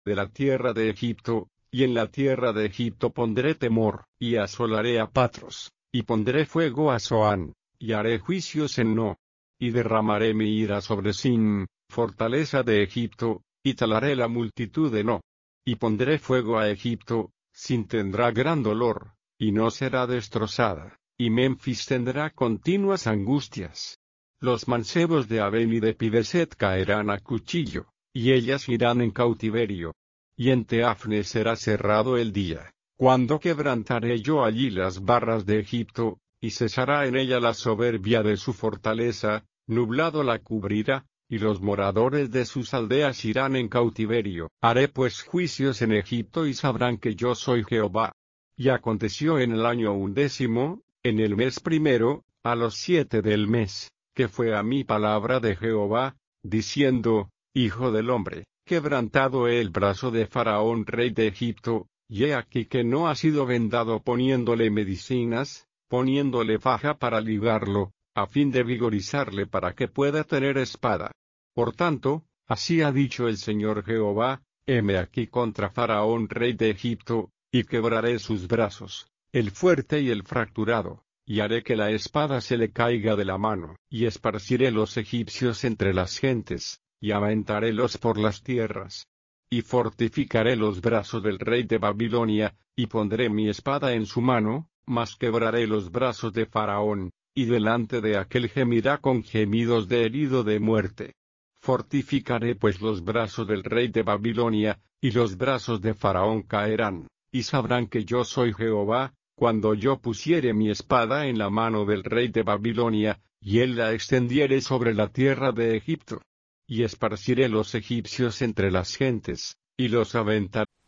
de la tierra de Egipto, y en la tierra de Egipto pondré temor, y asolaré a Patros, y pondré fuego a Zoán, y haré juicios en No. Y derramaré mi ira sobre Sin, fortaleza de Egipto, y talaré la multitud de No. Y pondré fuego a Egipto, Sin tendrá gran dolor, y no será destrozada, y Memphis tendrá continuas angustias. Los mancebos de Abel y de Pibeset caerán a cuchillo, y ellas irán en cautiverio. Y en Teafne será cerrado el día, cuando quebrantaré yo allí las barras de Egipto, y cesará en ella la soberbia de su fortaleza, nublado la cubrirá, y los moradores de sus aldeas irán en cautiverio. Haré pues juicios en Egipto y sabrán que yo soy Jehová. Y aconteció en el año 11, en el mes primero, a los 7 del mes, que fue a mí palabra de Jehová, diciendo: Hijo del hombre, quebrantado he el brazo de Faraón rey de Egipto, y he aquí que no ha sido vendado poniéndole medicinas, poniéndole faja para ligarlo, a fin de vigorizarle para que pueda tener espada. Por tanto, así ha dicho el Señor Jehová: heme aquí contra Faraón rey de Egipto, y quebraré sus brazos, el fuerte y el fracturado, y haré que la espada se le caiga de la mano, y esparciré los egipcios entre las gentes, y aventarélos por las tierras. Y fortificaré los brazos del rey de Babilonia, y pondré mi espada en su mano, mas quebraré los brazos de Faraón, y delante de aquel gemirá con gemidos de herido de muerte. Fortificaré pues los brazos del rey de Babilonia, y los brazos de Faraón caerán, y sabrán que yo soy Jehová, cuando yo pusiere mi espada en la mano del rey de Babilonia, y él la extendiere sobre la tierra de Egipto. Y esparciré los egipcios entre las gentes, y los aventaré.